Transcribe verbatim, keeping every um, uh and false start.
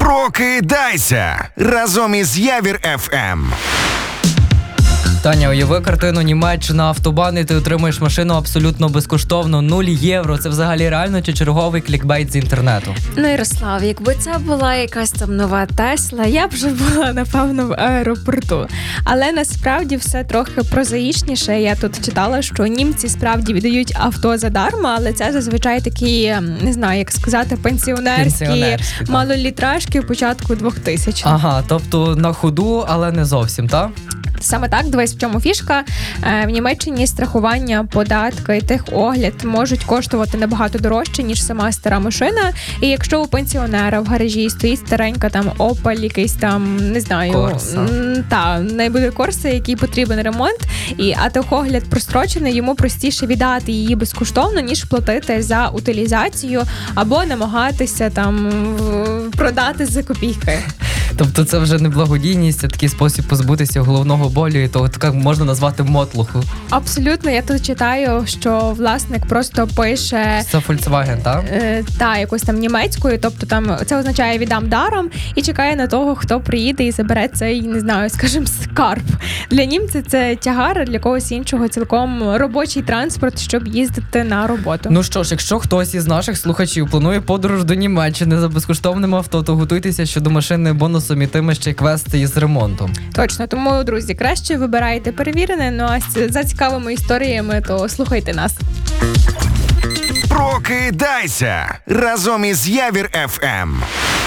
Прокидайся разом із Явір еф ем. Таня, уяви картину Німеччина, автобан, і ти отримуєш машину абсолютно безкоштовно, нуль євро. Це взагалі реально чи черговий клікбейт з інтернету? Ну, Ярослав, якби це була якась там нова Тесла, я б вже була, напевно, в аеропорту. Але насправді все трохи прозаїчніше. Я тут читала, що німці справді віддають авто задарма, але це зазвичай такі, не знаю, як сказати, пенсіонерські, Пенсіонерські, малолітражки початку двохтисячних. Ага, тобто на ходу, але не зовсім, так? Саме так, дивись, в чому фішка. В Німеччині страхування, податки і техогляд можуть коштувати набагато дорожче, ніж сама стара машина. І якщо у пенсіонера в гаражі стоїть старенька там Opel, якийсь там, не знаю, Corsa. та, не буде Corsa, який потрібен ремонт, і, а техогляд прострочений, йому простіше віддати її безкоштовно, ніж платити за утилізацію або намагатися там продати за копійки. Тобто це вже не благодійність, а такий спосіб позбутися головного болю, і того так можна назвати мотлуху. Абсолютно, я тут читаю, що власник просто пише Це Volkswagen, так? е, та якось там німецькою, тобто там це означає віддам даром, і чекає на того, хто приїде і забере цей, не знаю, скажімо, скарб. Для німців це тягар, а для когось іншого цілком робочий транспорт, щоб їздити на роботу. Ну що ж, якщо хтось із наших слухачів планує подорож до Німеччини за безкоштовним авто, то готуйтеся, що до машини бонусом ітиме ще й квести із ремонтом. Точно, тому, друзі, краще вибирайте перевірене, ну а за цікавими історіями, то слухайте нас. Прокидайся разом із Явір еф ем.